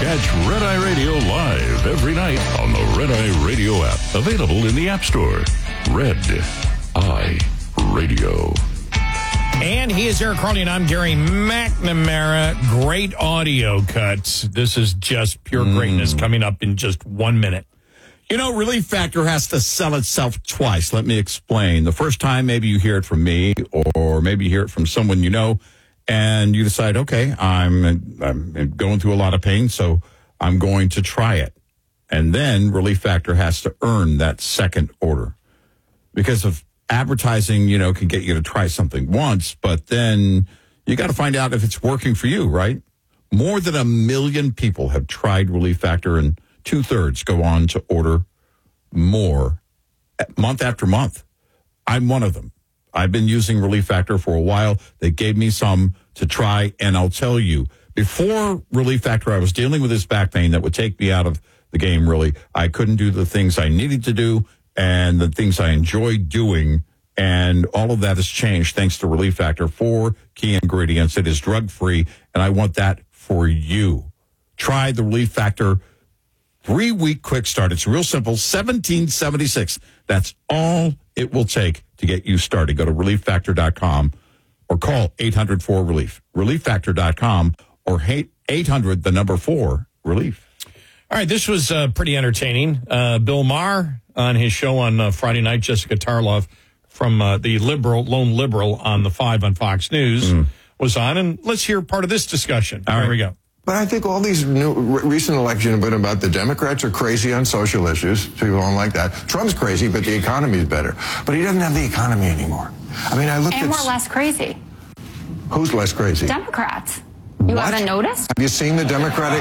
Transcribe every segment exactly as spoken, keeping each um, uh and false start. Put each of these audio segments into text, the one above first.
Catch Red Eye Radio live every night on the Red Eye Radio app. Available in the App Store. Red Eye Radio. And he is Eric Carly, and I'm Gary McNamara. Great audio cuts. This is just pure mm. greatness coming up in just one minute. You know, Relief Factor has to sell itself twice. Let me explain. The first time, maybe you hear it from me, or maybe you hear it from someone you know, and you decide, okay, I'm, I'm going through a lot of pain, so I'm going to try it. And then Relief Factor has to earn that second order. Because of advertising, you know, can get you to try something once, but then you got to find out if it's working for you, right? More than a million people have tried Relief Factor, and two-thirds go on to order more month after month. I'm one of them. I've been using Relief Factor for a while. They gave me some to try, and I'll tell you, before Relief Factor, I was dealing with this back pain that would take me out of the game, really. I couldn't do the things I needed to do and the things I enjoyed doing, and all of that has changed thanks to Relief Factor. Four key ingredients. It is drug-free, and I want that for you. Try the Relief Factor three-week quick start. It's real simple, seventeen seventy-six. That's all it will take to get you started. Go to relief factor dot com or call eight hundred four relief. relief factor dot com or eight hundred, the number four, relief. All right, this was uh, pretty entertaining. Uh, Bill Maher on his show on uh, Friday night, Jessica Tarlov from uh, the liberal, lone liberal on the five on Fox News mm. was on. And let's hear part of this discussion. All Here right. we go. But I think all these new, recent elections have been about the Democrats are crazy on social issues. People don't like that. Trump's crazy, but the economy's better. But he doesn't have the economy anymore. I mean, I looked and at... And we're less crazy. Who's less crazy? Democrats. You what? haven't noticed? Have you seen the Democratic...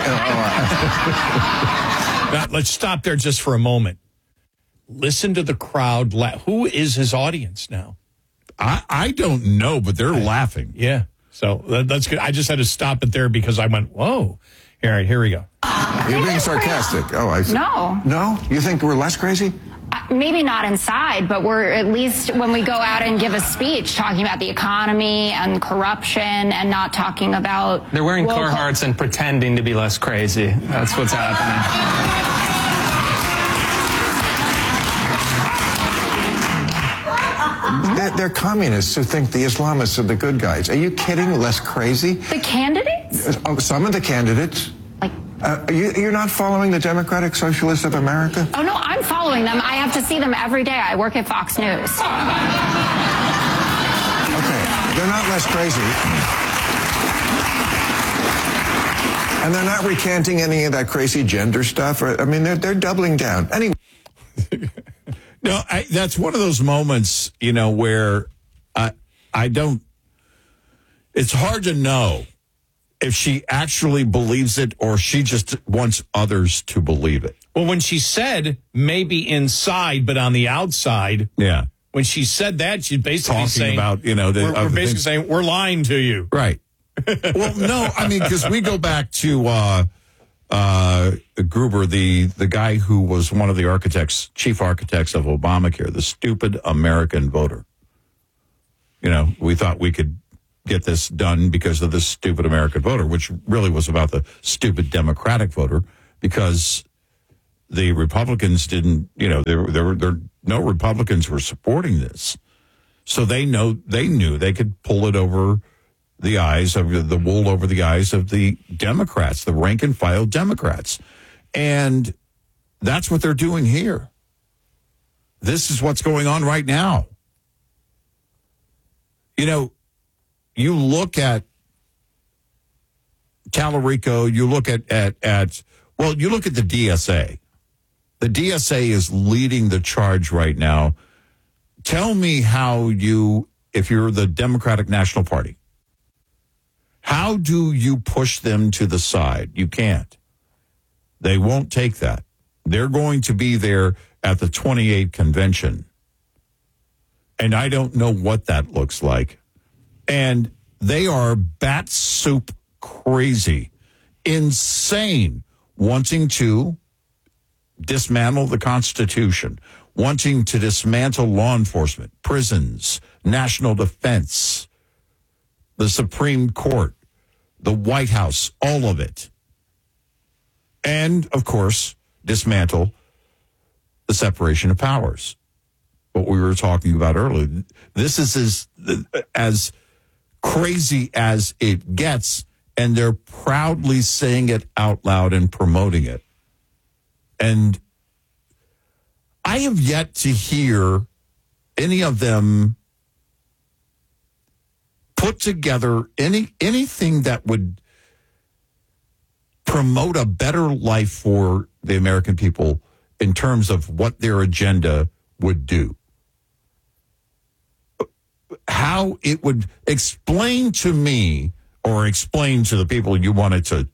Now, let's stop there just for a moment. Listen to the crowd. La- Who is his audience now? I, I don't know, but they're I, laughing. Yeah. So that, that's good. I just had to stop it there because I went, whoa. All right, here we go. You're being sarcastic. Oh, I see. No. No? You think we're less crazy? Uh, maybe not inside, but we're at least when we go out and give a speech talking about the economy and corruption and not talking about... They're wearing local- Carhartts and pretending to be less crazy. That's what's happening. They're, they're communists who think the Islamists are the good guys. Are you kidding? Less crazy? The candidates? Oh, some of the candidates. Like, uh, you, you're not following the Democratic Socialists of America? oh, no, I'm following them. I have to see them every day. I work at Fox News. Okay, they're not less crazy. And they're not recanting any of that crazy gender stuff. Or, I mean, they're, they're doubling down. Anyway. No, I, that's one of those moments, you know, where I, I don't, it's hard to know if she actually believes it or she just wants others to believe it. Well, when she said maybe inside, but on the outside. Yeah. When she said that, she's basically talking saying, about, you know, the, we're, we're basically things. saying we're lying to you. Right. Well, no, I mean, because we go back to, uh, Uh, Gruber, the, the guy who was one of the architects, chief architects of Obamacare, the stupid American voter. You know, we thought we could get this done because of the stupid American voter, which really was about the stupid Democratic voter, because the Republicans didn't, you know, there, there were there, no Republicans were supporting this. So they know they knew they could pull it over the eyes of the wool over the eyes of the Democrats, the rank and file Democrats. And that's what they're doing here. This is what's going on right now. You know, you look at Tallarico, you look at, at, at, well, you look at the D S A. The D S A is leading the charge right now. Tell me how you, if you're the Democratic National Party, how do you push them to the side? You can't. They won't take that. They're going to be there at the twenty-eighth convention. And I don't know what that looks like. And they are bat soup crazy, insane, wanting to dismantle the Constitution, wanting to dismantle law enforcement, prisons, national defense, the Supreme Court, the White House, all of it. And, of course, dismantle the separation of powers. What we were talking about earlier. This is as, as crazy as it gets, and they're proudly saying it out loud and promoting it. And I have yet to hear any of them put together any anything that would promote a better life for the American people in terms of what their agenda would do. How it would explain to me or explain to the people you wanted to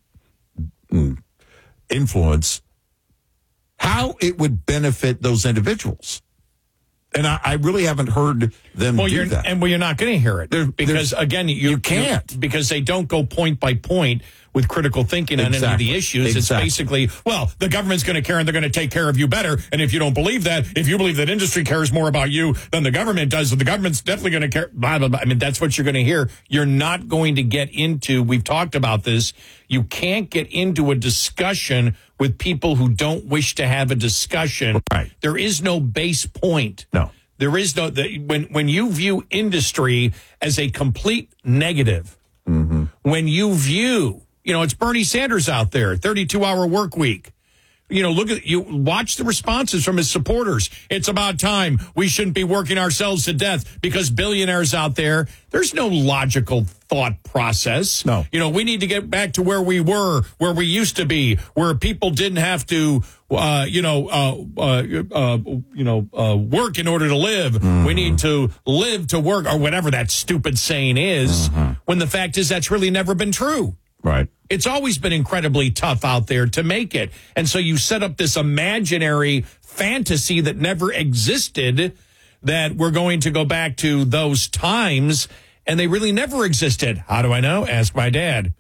influence how it would benefit those individuals. And I, I really haven't heard them well, do you're, that. And well, you're not going to hear it. There, because, again, you, you can't. You, because they don't go point by point with critical thinking on Exactly. any of the issues. Exactly. It's basically, well, the government's going to care and they're going to take care of you better. And if you don't believe that, if you believe that industry cares more about you than the government does, the government's definitely going to care. Blah, blah, blah. I mean, that's what you're going to hear. You're not going to get into, we've talked about this, you can't get into a discussion with people who don't wish to have a discussion. Right. There is no base point. No. There is no, the, when, when you view industry as a complete negative, mm-hmm. when you view, you know, it's Bernie Sanders out there, thirty-two hour work week. You know, look at, you watch the responses from his supporters. It's about time. We shouldn't be working ourselves to death because billionaires out there. There's no logical thought process. No. You know, we need to get back to where we were, where we used to be, where people didn't have to, uh, you know, uh, uh, uh, you know, uh, work in order to live. Mm-hmm. We need to live to work, or whatever that stupid saying is. Mm-hmm. When the fact is that's really never been true. Right. It's always been incredibly tough out there to make it. And so you set up this imaginary fantasy that never existed, that we're going to go back to those times, and they really never existed. How do I know? Ask my dad.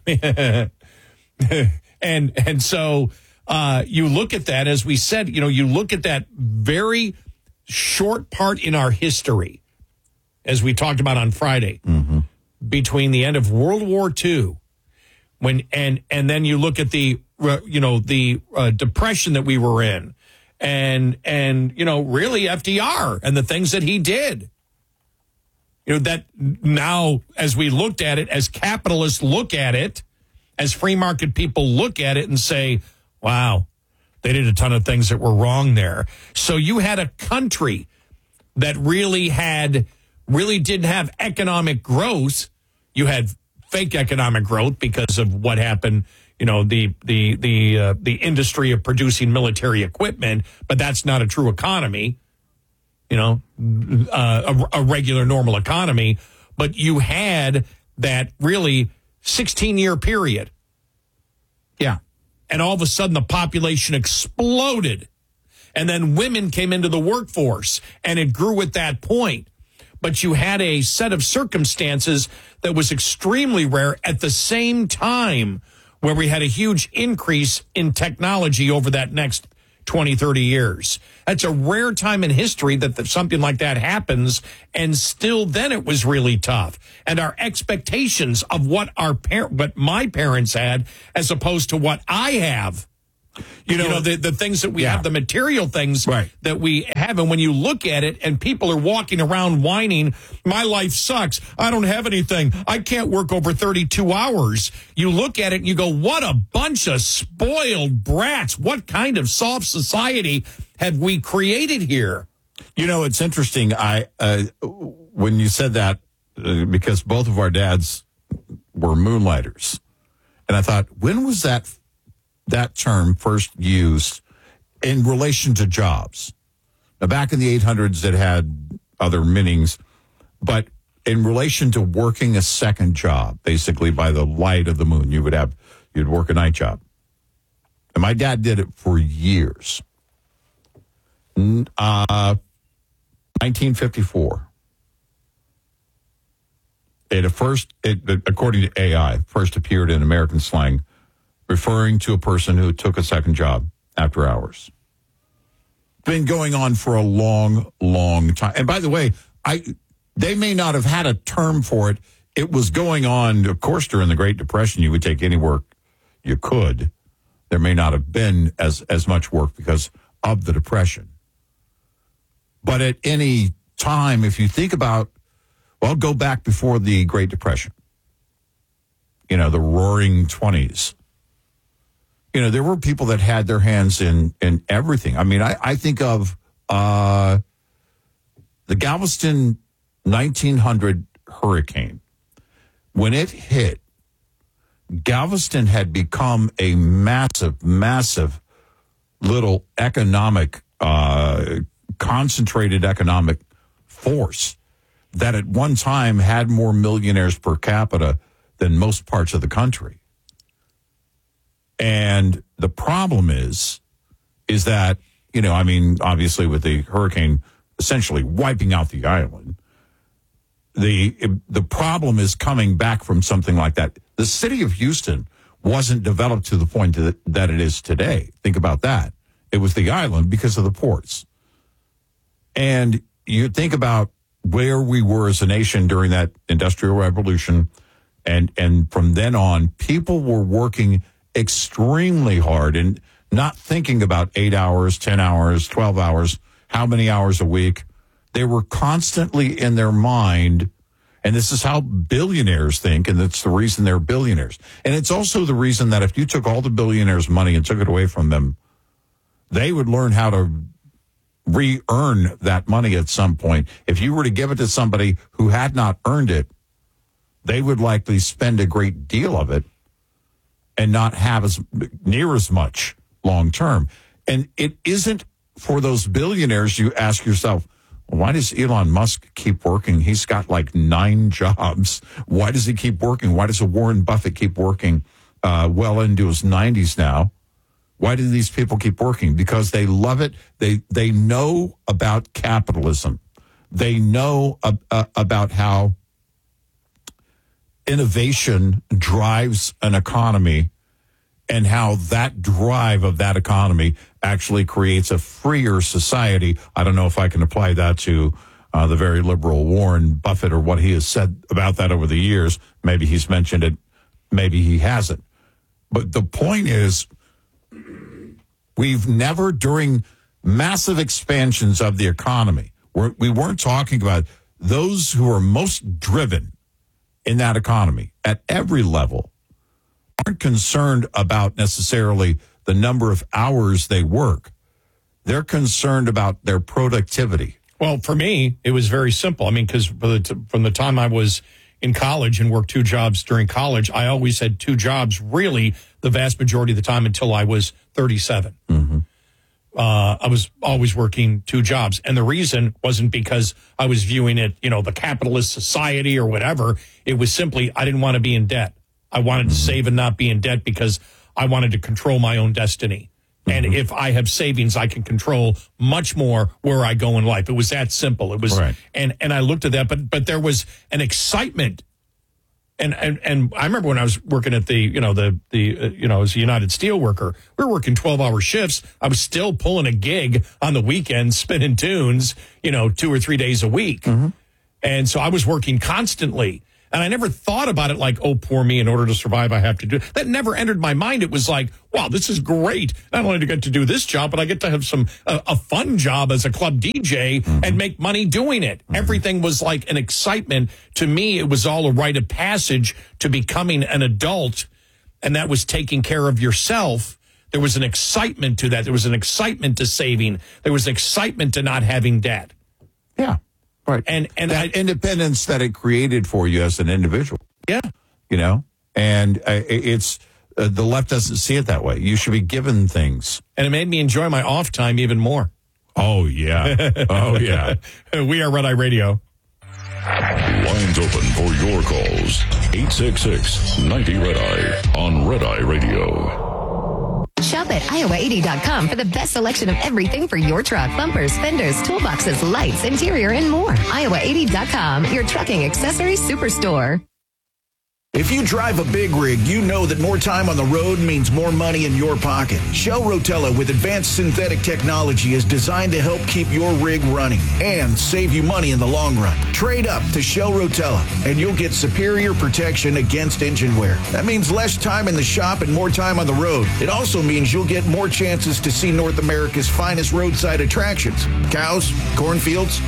and and so uh, you look at that, as we said, you know, you look at that very short part in our history, as we talked about on Friday, mm-hmm. between the end of World War Two, when and and then you look at the uh, you know the uh, depression that we were in, and and you know really F D R and the things that he did. You know, that now, as we looked at it, as capitalists look at it, as free market people look at it and say, wow, they did a ton of things that were wrong there. So you had a country that really had, really didn't have economic growth. You had fake economic growth because of what happened, you know, the the the uh, the industry of producing military equipment, but that's not a true economy, you know, uh, a, a regular normal economy. But you had that really sixteen-year period. Yeah. And all of a sudden the population exploded. And then women came into the workforce, and it grew at that point. But you had a set of circumstances that was extremely rare at the same time, where we had a huge increase in technology over that next twenty, thirty years. That's a rare time in history that, that something like that happens, and still then it was really tough. And our expectations of what our par- what my parents had as opposed to what I have. You know, you know the, the things that we yeah. have, the material things right. that we have. And when you look at it and people are walking around whining, my life sucks. I don't have anything. I can't work over thirty-two hours. You look at it and you go, what a bunch of spoiled brats. What kind of soft society have we created here? You know, it's interesting. I uh, when you said that, uh, because both of our dads were moonlighters. And I thought, when was that that term first used in relation to jobs? Now, back in the eight hundreds, it had other meanings, but in relation to working a second job, basically by the light of the moon, you would have, you'd work a night job. And my dad did it for years. Uh, nineteen fifty-four. It first, it, according to A I, first appeared in American slang, referring to a person who took a second job after hours. Been going on for a long, long time. And by the way, I they may not have had a term for it. It was going on, of course, during the Great Depression. You would take any work you could. there may not have been as, as much work because of the Depression. But at any time, if you think about, well, go back before the Great Depression, you know, the roaring twenties. You know, there were people that had their hands in, in everything. I mean, I, I think of uh, the Galveston nineteen hundred hurricane. When it hit, Galveston had become a massive, massive little economic, uh, concentrated economic force that at one time had more millionaires per capita than most parts of the country. And the problem is, is that, you know, I mean, obviously with the hurricane essentially wiping out the island, the the problem is coming back from something like that. The city of Houston wasn't developed to the point that, that it is today. Think about that. It was the island because of the ports. And you think about where we were as a nation during that Industrial Revolution, and and from then on, people were working extremely hard and not thinking about eight hours, ten hours, twelve hours, how many hours a week. They were constantly in their mind, and this is how billionaires think, and it's the reason they're billionaires. And it's also the reason that if you took all the billionaires' money and took it away from them, they would learn how to re-earn that money at some point. If you were to give it to somebody who had not earned it, they would likely spend a great deal of it and not have as near as much long term. And it isn't for those billionaires. You ask yourself, why does Elon Musk keep working? He's got like nine jobs. Why does he keep working? Why does a Warren Buffett keep working uh, well into his nineties now? Why do these people keep working? Because they love it. They they know about capitalism. They know uh, uh, about how innovation drives an economy and how that drive of that economy actually creates a freer society. I don't know if I can apply that to uh, the very liberal Warren Buffett or what he has said about that over the years. Maybe he's mentioned it. Maybe he hasn't. But the point is, we've never, during massive expansions of the economy, we're, we weren't talking about those who are most driven in that economy at every level aren't concerned about necessarily the number of hours they work. They're concerned about their productivity. Well, for me, it was very simple. I mean, because from the time I was in college and worked two jobs during college, I always had two jobs, really, the vast majority of the time until I was thirty-seven. Mm-hmm. Uh, I was always working two jobs. And the reason wasn't because I was viewing it, you know, the capitalist society or whatever. It was simply I didn't want to be in debt. I wanted mm-hmm. to save and not be in debt because I wanted to control my own destiny. Mm-hmm. And if I have savings, I can control much more where I go in life. It was that simple. It was, right. and and I looked at that, but but there was an excitement. And, and and I remember when I was working at the, you know, the, the uh, you know, as a United Steelworker, we were working twelve-hour shifts. I was still pulling a gig on the weekends, spinning tunes, you know, two or three days a week. Mm-hmm. And so I was working constantly. And I never thought about it like, oh, poor me, in order to survive, I have to do it. That never entered my mind. It was like, wow, this is great. Not only do I get to do this job, but I get to have some uh, a fun job as a club D J mm-hmm. and make money doing it. Mm-hmm. Everything was like an excitement. To me, it was all a rite of passage to becoming an adult, and that was taking care of yourself. There was an excitement to that. There was an excitement to saving. There was excitement to not having debt. Yeah. Right. And and that I, independence that it created for you as an individual. Yeah. You know, and uh, it's uh, the left doesn't see it that way. You should be given things. And it made me enjoy my off time even more. Oh, yeah. Oh, yeah. We are Red Eye Radio. Lines open for your calls. eight six six, ninety, Red Eye on Red Eye Radio. Shop at Iowa eighty dot com for the best selection of everything for your truck. Bumpers, fenders, toolboxes, lights, interior, and more. Iowa eighty dot com, your trucking accessories superstore. If you drive a big rig, you know that more time on the road means more money in your pocket. Shell Rotella with advanced synthetic technology is designed to help keep your rig running and save you money in the long run. Trade up to Shell Rotella and you'll get superior protection against engine wear. That means less time in the shop and more time on the road. It also means you'll get more chances to see North America's finest roadside attractions. Cows, cornfields,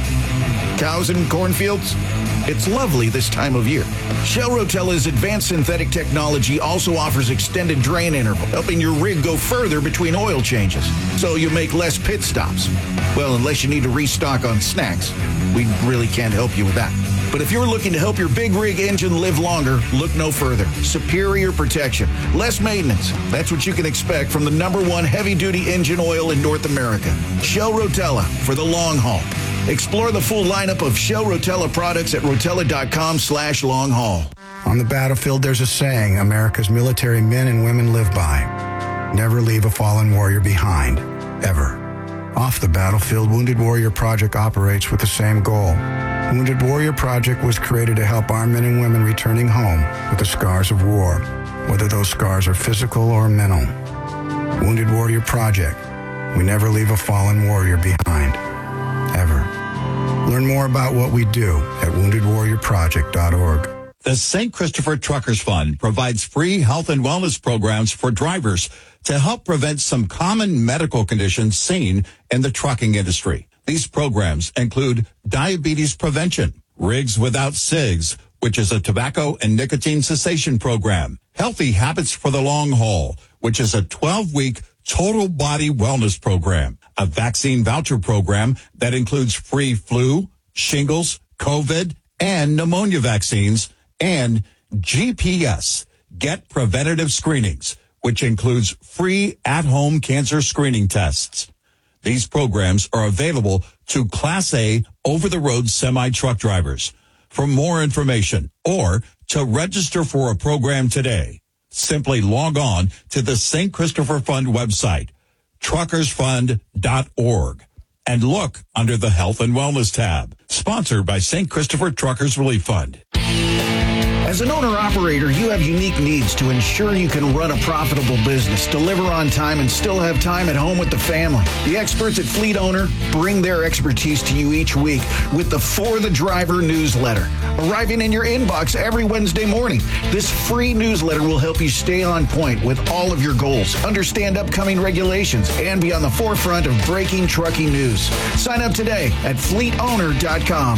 cows and cornfields. It's lovely this time of year. Shell Rotella's advanced synthetic technology also offers extended drain interval, helping your rig go further between oil changes, so you make less pit stops. Well, unless you need to restock on snacks. We really can't help you with that. But if you're looking to help your big rig engine live longer, look no further. Superior protection, less maintenance. That's what you can expect from the number one heavy-duty engine oil in North America. Shell Rotella for the long haul. Explore the full lineup of Shell Rotella products at rotella.com slash long haul. On the battlefield, there's a saying America's military men and women live by. Never leave a fallen warrior behind, ever. Off the battlefield, Wounded Warrior Project operates with the same goal. Wounded Warrior Project was created to help our men and women returning home with the scars of war, whether those scars are physical or mental. Wounded Warrior Project. We never leave a fallen warrior behind, ever. Learn more about what we do at wounded warrior project dot org. The Saint Christopher Truckers Fund provides free health and wellness programs for drivers to help prevent some common medical conditions seen in the trucking industry. These programs include diabetes prevention, Rigs Without Cigs, which is a tobacco and nicotine cessation program, Healthy Habits for the Long Haul, which is a twelve-week total body wellness program, a vaccine voucher program that includes free flu, shingles, COVID, and pneumonia vaccines, and G P S, Get Preventative Screenings, which includes free at-home cancer screening tests. These programs are available to Class A over-the-road semi-truck drivers. For more information or to register for a program today, simply log on to the Saint Christopher Fund website, truckers fund dot org, and look under the Health and Wellness tab. Sponsored by Saint Christopher Truckers Relief Fund. As an owner-operator, you have unique needs to ensure you can run a profitable business, deliver on time, and still have time at home with the family. The experts at Fleet Owner bring their expertise to you each week with the For the Driver newsletter, arriving in your inbox every Wednesday morning. This free newsletter will help you stay on point with all of your goals, understand upcoming regulations, and be on the forefront of breaking trucking news. Sign up today at fleet owner dot com.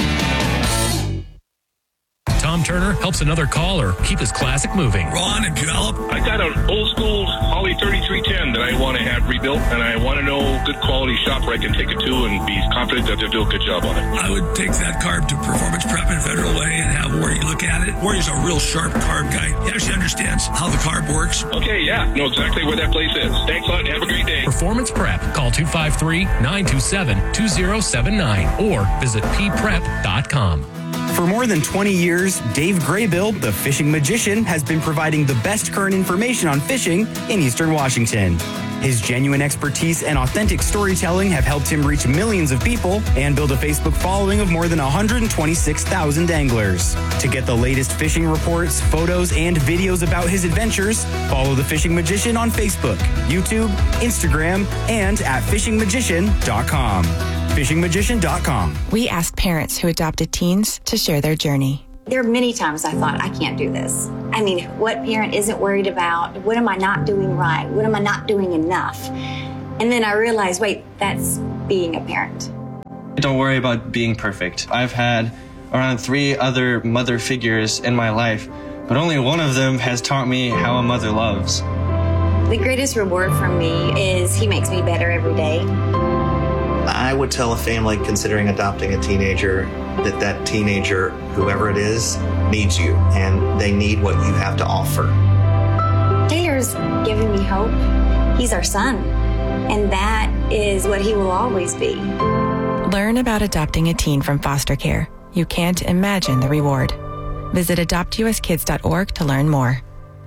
Tom Turner helps another caller keep his classic moving. Ron and Jalop. I got an old school Holly thirty-three ten that I want to have rebuilt, and I want to know good quality shop where I can take it to and be confident that they'll do a good job on it. I would take that carb to Performance Prep in Federal Way and have Warrior look at it. Warrior's a real sharp carb guy. He actually understands how the carb works. Okay, yeah, know exactly where that place is. Thanks a lot and have a great day. Performance Prep. Call two five three, nine two seven, two zero seven nine or visit p prep dot com. For more than twenty years, Dave Graybill, the fishing magician, has been providing the best current information on fishing in Eastern Washington. His genuine expertise and authentic storytelling have helped him reach millions of people and build a Facebook following of more than one hundred twenty-six thousand anglers. To get the latest fishing reports, photos, and videos about his adventures, follow the Fishing Magician on Facebook, YouTube, Instagram, and at fishing magician dot com. fishing magician dot com. We asked parents who adopted teens to share their journey. There are many times I thought, I can't do this. I mean, what parent isn't worried about? What am I not doing right? What am I not doing enough? And then I realized, wait, that's being a parent. Don't worry about being perfect. I've had around three other mother figures in my life, but only one of them has taught me how a mother loves. The greatest reward for me is he makes me better every day. I would tell a family considering adopting a teenager that that teenager, whoever it is, needs you, and they need what you have to offer. Taylor's giving me hope. He's our son, and that is what he will always be. Learn about adopting a teen from foster care. You can't imagine the reward. Visit adopt u s kids dot org to learn more.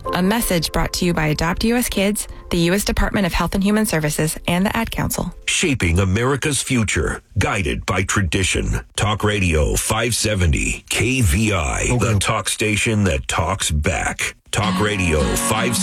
A message brought to you by Adopt U S Kids, the U S Department of Health and Human Services, and the Ad Council. Shaping America's future, guided by tradition. Talk Radio five seventy K V I, the talk station that talks back. Talk Radio five